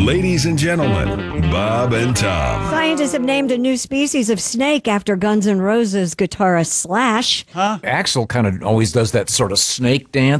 Ladies and gentlemen, Bob and Tom. Scientists have named a new species of snake after Guns N' Roses guitarist Slash. Axl kind of always does that sort of snake dance.